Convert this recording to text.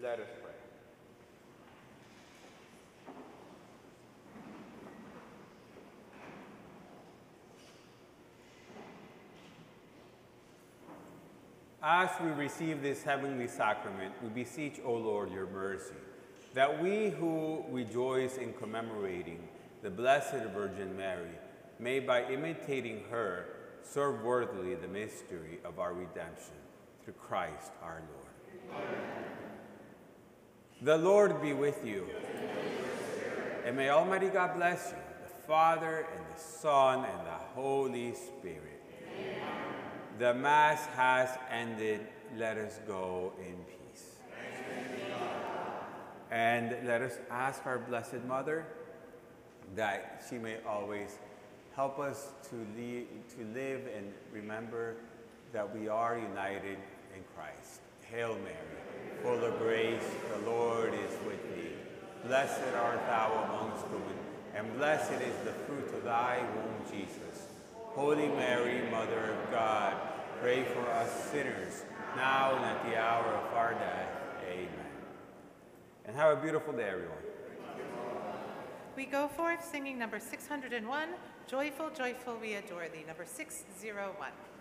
Let us pray. As we receive this heavenly sacrament, we beseech, O Lord, your mercy, that we who rejoice in commemorating the Blessed Virgin Mary may, by imitating her, serve worthily the mystery of our redemption, through Christ our Lord. Amen. The Lord be with you. And may Almighty God bless you, the Father, and the Son, and the Holy Spirit. The Mass has ended. Let us go in peace. And let us ask our Blessed Mother that she may always help us to live and remember that we are united in Christ. Hail Mary, full of grace, the Lord is with thee. Blessed art thou amongst women, and blessed is the fruit of thy womb, Jesus. Holy Mary, Mother of God, pray for us sinners, now and at the hour of our death. Amen. And have a beautiful day, everyone. We go forth singing number 601, Joyful, Joyful, We Adore Thee, number 601.